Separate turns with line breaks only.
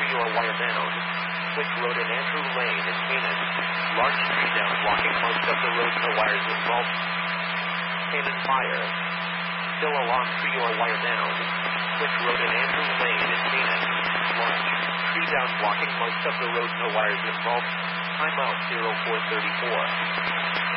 your wire down. Switch road in Andrew Lane in Canaan. Large tree down blocking most of the road, no wires involved. Canaan fire. Still along Prior wire down. Switch road in Andrew Lane in Canaan. Large tree down blocking most of the road, no wires involved. Timeout 0434.